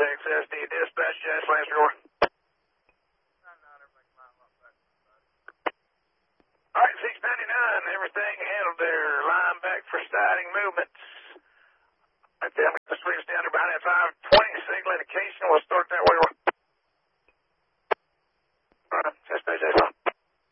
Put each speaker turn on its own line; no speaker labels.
Texas SD dispatch, Jazz Lance Roar. Alright, 699, everything handled there. Line back for siding movements. Right there, swing standard behind that 520 signal.